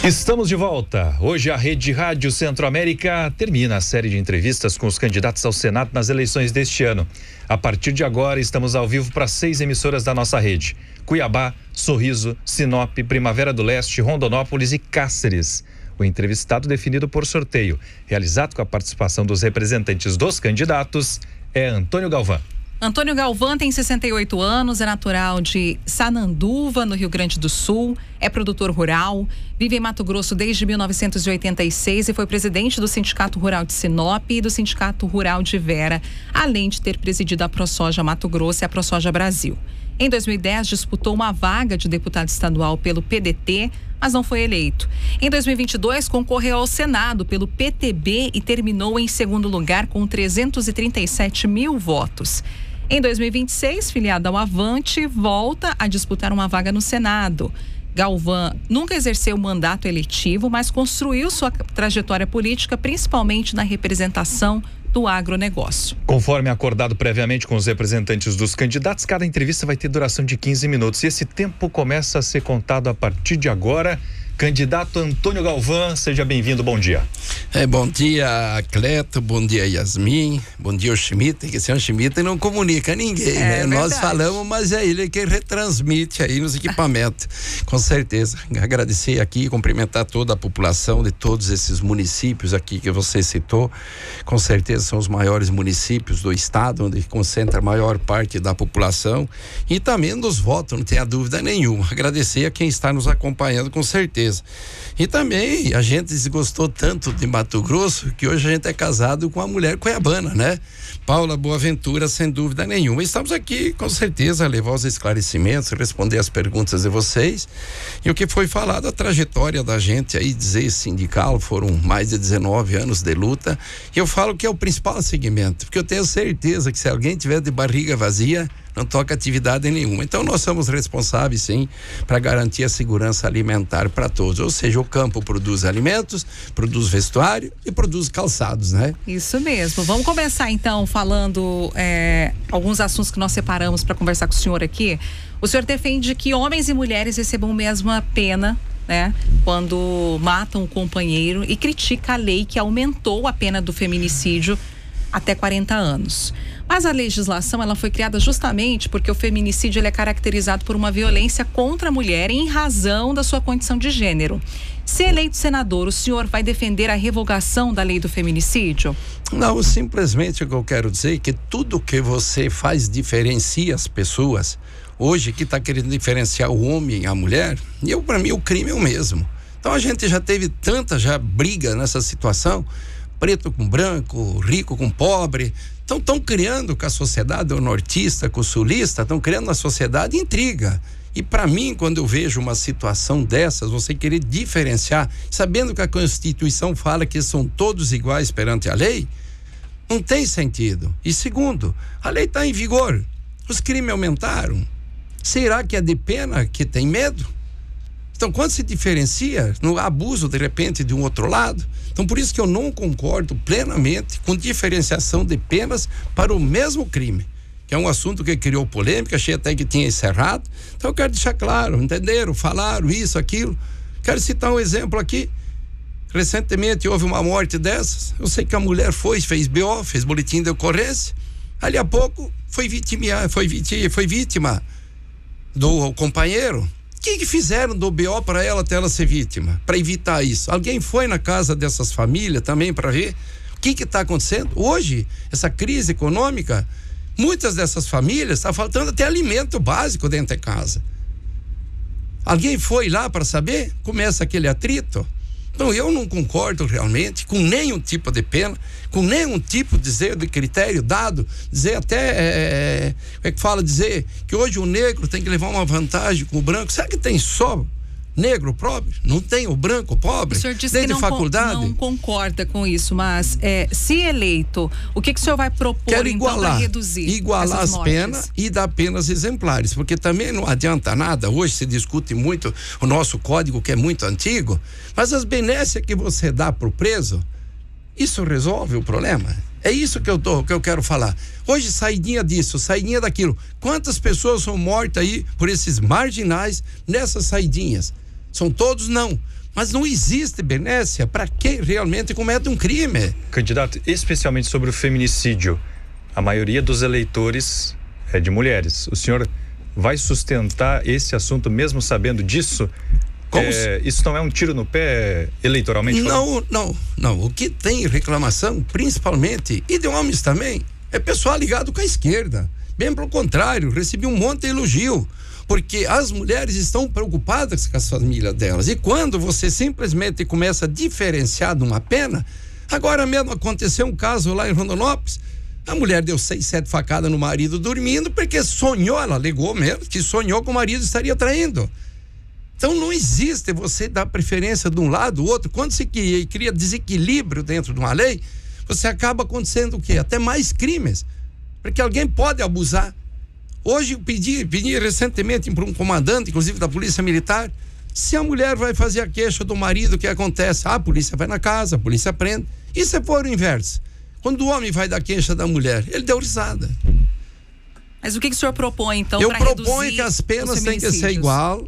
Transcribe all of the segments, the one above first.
Estamos de volta. Hoje a Rede Rádio Centro-América termina a série de entrevistas com os candidatos ao Senado nas eleições deste ano. A partir de agora, estamos ao vivo para 6 emissoras da nossa rede: Cuiabá, Sorriso, Sinop, Primavera do Leste, Rondonópolis e Cáceres. O entrevistado definido por sorteio, realizado com a participação dos representantes dos candidatos, é Antônio Galvão. Antônio Galvão tem 68 anos, é natural de Sananduva, no Rio Grande do Sul, é produtor rural, vive em Mato Grosso desde 1986 e foi presidente do Sindicato Rural de Sinop e do Sindicato Rural de Vera, além de ter presidido a ProSoja Mato Grosso e a ProSoja Brasil. Em 2010, disputou uma vaga de deputado estadual pelo PDT, mas não foi eleito. Em 2022, concorreu ao Senado pelo PTB e terminou em segundo lugar com 337 mil votos. Em 2026, filiado ao Avante, volta a disputar uma vaga no Senado. Galvão nunca exerceu mandato eletivo, mas construiu sua trajetória política principalmente na representação do agronegócio. Conforme acordado previamente com os representantes dos candidatos, cada entrevista vai ter duração de 15 minutos. E esse tempo começa a ser contado a partir de agora. Candidato Antônio Galvão, seja bem-vindo, bom dia. Bom dia, Cleto, bom dia, Yasmin, bom dia, o Schmidt, que o Schmidt não comunica a ninguém, né? Verdade. Nós falamos, mas é ele que retransmite aí nos equipamentos, com certeza. Agradecer aqui, cumprimentar toda a população de todos esses municípios aqui que você citou, com certeza são os maiores municípios do estado, onde concentra a maior parte da população e também dos votos, não tenha dúvida nenhuma. Agradecer a quem está nos acompanhando, com certeza. E também a gente desgostou tanto de Mato Grosso que hoje a gente é casado com uma mulher cuiabana, né? Paula Boaventura, sem dúvida nenhuma. Estamos aqui, com certeza, a levar os esclarecimentos, responder as perguntas de vocês. E o que foi falado, a trajetória da gente aí, dizer sindical, foram mais de 19 anos de luta. E eu falo que é o principal segmento, porque eu tenho certeza que se alguém tiver de barriga vazia, não toca atividade nenhuma. Então nós somos responsáveis sim para garantir a segurança alimentar para todos, ou seja, o campo produz alimentos, produz vestuário e produz calçados, né? Isso mesmo. Vamos começar então falando alguns assuntos que nós separamos para conversar com o senhor aqui. O senhor defende que homens e mulheres recebam a mesma pena, né, quando matam o companheiro, e critica a lei que aumentou a pena do feminicídio até 40 anos. Mas a legislação, ela foi criada justamente porque o feminicídio ele é caracterizado por uma violência contra a mulher em razão da sua condição de gênero. Se eleito senador, o senhor vai defender a revogação da lei do feminicídio? Não, simplesmente o que eu quero dizer é que tudo que você faz diferencia as pessoas. Hoje que está querendo diferenciar o homem e a mulher, para mim o crime é o mesmo. Então a gente já teve tanta briga nessa situação, preto com branco, rico com pobre. Então estão criando com a sociedade, o nortista com o sulista, estão criando uma sociedade intriga. E para mim, quando eu vejo uma situação dessas, você querer diferenciar, sabendo que a Constituição fala que são todos iguais perante a lei, não tem sentido. E segundo, a lei está em vigor, os crimes aumentaram. Será que é de pena que tem medo? Então, quando se diferencia, no abuso, de repente, de um outro lado. Então, por isso que eu não concordo plenamente com diferenciação de penas para o mesmo crime, que é um assunto que criou polêmica, achei até que tinha encerrado. Então, eu quero deixar claro, entenderam, falaram isso, aquilo. Quero citar um exemplo aqui. Recentemente houve uma morte dessas. Eu sei que a mulher fez BO, fez boletim de ocorrência. Ali a pouco foi vítima do companheiro. O que fizeram do BO para ela até ela ser vítima? Para evitar isso. Alguém foi na casa dessas famílias também para ver o que está acontecendo? Hoje, essa crise econômica, muitas dessas famílias está faltando até alimento básico dentro de casa. Alguém foi lá para saber? Começa aquele atrito. Então eu não concordo realmente com nenhum tipo de pena, com nenhum tipo de critério dado, dizer até, dizer que hoje o negro tem que levar uma vantagem com o branco. Será que tem só negro pobre? Não tem o branco pobre? O senhor disse que não concorda com isso, mas se eleito, o que o senhor vai propor? Quero então para reduzir? Igualar as penas e dar penas exemplares, porque também não adianta nada. Hoje se discute muito o nosso código, que é muito antigo, mas as benécias que você dá pro preso, isso resolve o problema? É isso que eu quero falar. Hoje, saidinha disso, saidinha daquilo. Quantas pessoas são mortas aí por esses marginais nessas saidinhas? São todos? Não. Mas não existe benécia para quem realmente comete um crime. Candidato, especialmente sobre o feminicídio, a maioria dos eleitores é de mulheres. O senhor vai sustentar esse assunto mesmo sabendo disso? Isso não é um tiro no pé eleitoralmente falando? Não. O que tem reclamação, principalmente, e de homens também, é pessoal ligado com a esquerda. Bem pelo contrário, recebi um monte de elogio, porque as mulheres estão preocupadas com as famílias delas. E quando você simplesmente começa a diferenciar de uma pena, agora mesmo aconteceu um caso lá em Rondonópolis, a mulher deu 6, 7 facadas no marido dormindo, porque sonhou, ela alegou mesmo, que sonhou que o marido estaria traindo. Então não existe você dar preferência de um lado ou outro. Quando se cria desequilíbrio dentro de uma lei, você acaba acontecendo o quê? Até mais crimes, porque alguém pode abusar. Hoje eu pedi recentemente para um comandante, inclusive da Polícia Militar, se a mulher vai fazer a queixa do marido, o que acontece? A polícia vai na casa, a polícia prende. E se for o inverso? Quando o homem vai dar queixa da mulher, ele deu risada. Mas o que o senhor propõe, então, para reduzir? Eu proponho que as penas têm que ser igual.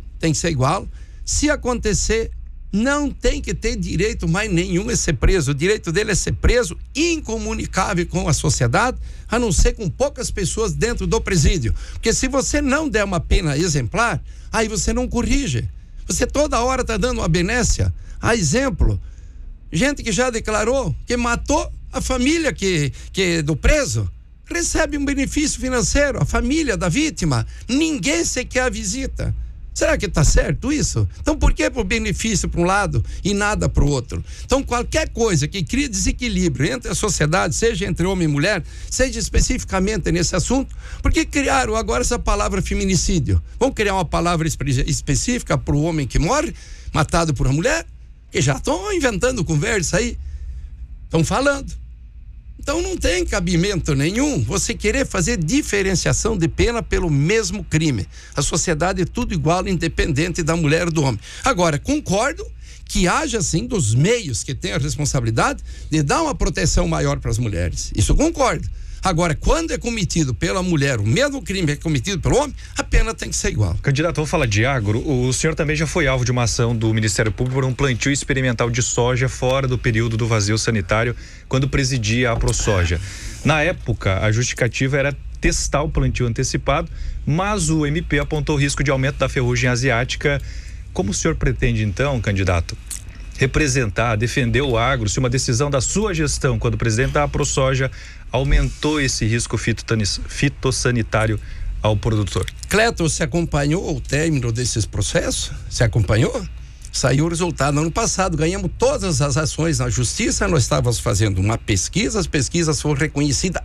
Se acontecer, não tem que ter direito mais nenhum a ser preso. O direito dele é ser preso, incomunicável com a sociedade, a não ser com poucas pessoas dentro do presídio. Porque se você não der uma pena exemplar, aí você não corrige. Você toda hora está dando uma benécia. A exemplo, gente que já declarou que matou a família do preso, recebe um benefício financeiro, a família da vítima, ninguém sequer a visita. Será que está certo isso? Então por que pro benefício para um lado e nada para o outro? Então qualquer coisa que crie desequilíbrio entre a sociedade, seja entre homem e mulher, seja especificamente nesse assunto, por que criaram agora essa palavra feminicídio? Vamos criar uma palavra específica para o homem que morre, matado por uma mulher? Que já estão inventando conversa aí, estão falando. Então não tem cabimento nenhum você querer fazer diferenciação de pena pelo mesmo crime. A sociedade é tudo igual, independente da mulher ou do homem. Agora, concordo que haja sim dos meios que têm a responsabilidade de dar uma proteção maior para as mulheres. Isso eu concordo. Agora, quando é cometido pela mulher o mesmo crime é cometido pelo homem, a pena tem que ser igual. Candidato, vamos falar de agro. O senhor também já foi alvo de uma ação do Ministério Público por um plantio experimental de soja fora do período do vazio sanitário, quando presidia a ProSoja. Na época, a justificativa era testar o plantio antecipado, mas o MP apontou o risco de aumento da ferrugem asiática. Como o senhor pretende, então, candidato, representar, defender o agro, se uma decisão da sua gestão, quando presidente da ProSoja, aumentou esse risco fitossanitário ao produtor? Cleiton, você acompanhou o término desses processos? Você acompanhou? Saiu o resultado no ano passado, ganhamos todas as ações na justiça, nós estávamos fazendo uma pesquisa, as pesquisas foram reconhecidas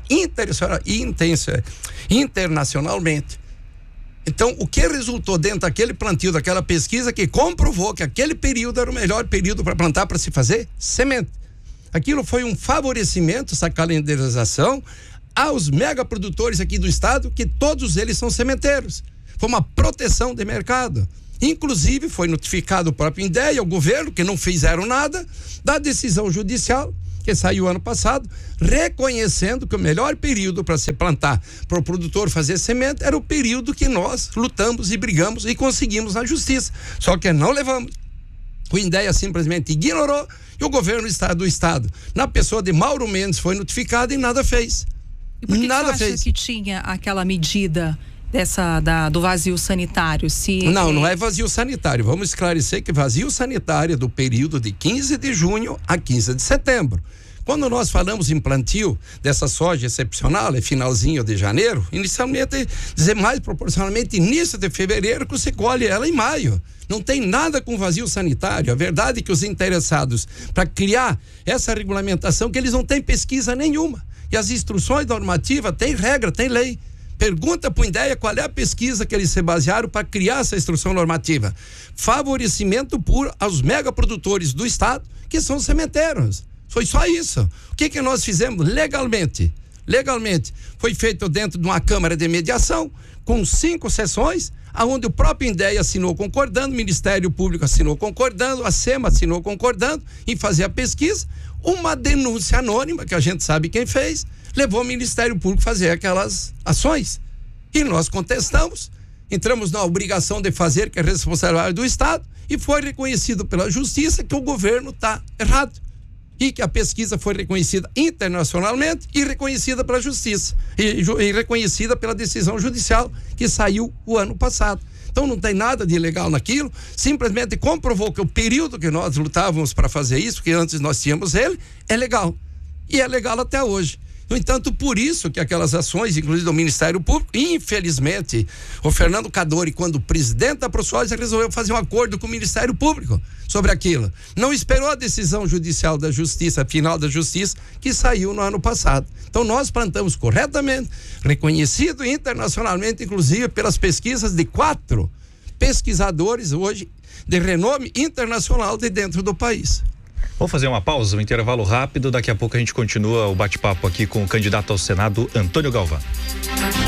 internacionalmente. Então, o que resultou dentro daquele plantio, daquela pesquisa, que comprovou que aquele período era o melhor período para plantar, para se fazer semente. Aquilo foi um favorecimento, essa calendarização, aos megaprodutores aqui do estado, que todos eles são sementeiros. Foi uma proteção de mercado. Inclusive, foi notificado o próprio INDEA e o governo, que não fizeram nada, da decisão judicial, que saiu ano passado, reconhecendo que o melhor período para se plantar, para o produtor fazer semente, era o período que nós lutamos e brigamos e conseguimos na justiça. Só que não levamos. O INDEA simplesmente ignorou e o governo do estado, na pessoa de Mauro Mendes, foi notificado e nada fez. E por que você acha que tinha aquela medida do vazio sanitário? Não é vazio sanitário. Vamos esclarecer que vazio sanitário é do período de 15 de junho a 15 de setembro. Quando nós falamos em plantio dessa soja excepcional, é finalzinho de janeiro, inicialmente, dizer mais proporcionalmente, início de fevereiro, que você colhe ela em maio. Não tem nada com vazio sanitário. A verdade é que os interessados para criar essa regulamentação, que eles não têm pesquisa nenhuma. E as instruções normativas têm regra, tem lei. Pergunta para o INDEA qual é a pesquisa que eles se basearam para criar essa instrução normativa. Favorecimento aos megaprodutores do estado, que são sementeiros. Foi só isso. O que nós fizemos legalmente? Legalmente, foi feito dentro de uma Câmara de Mediação, com 5 sessões, aonde o próprio INDEA assinou concordando, o Ministério Público assinou concordando, a SEMA assinou concordando em fazer a pesquisa. Uma denúncia anônima, que a gente sabe quem fez, levou o Ministério Público a fazer aquelas ações. E nós contestamos, entramos na obrigação de fazer, que é responsabilidade do Estado, e foi reconhecido pela Justiça que o governo está errado. E que a pesquisa foi reconhecida internacionalmente e reconhecida pela Justiça. E reconhecida pela decisão judicial que saiu o ano passado. Então não tem nada de ilegal naquilo, simplesmente comprovou que o período que nós lutávamos para fazer isso, que antes nós tínhamos ele, é legal. E é legal até hoje. No entanto, por isso que aquelas ações, inclusive do Ministério Público, infelizmente, o Fernando Cadori, quando presidente da ProSoja, resolveu fazer um acordo com o Ministério Público sobre aquilo. Não esperou a decisão judicial da Justiça, final da Justiça, que saiu no ano passado. Então nós plantamos corretamente, reconhecido internacionalmente, inclusive pelas pesquisas de 4 pesquisadores hoje de renome internacional de dentro do país. Vamos fazer uma pausa, um intervalo rápido, daqui a pouco a gente continua o bate-papo aqui com o candidato ao Senado, Antônio Galvão.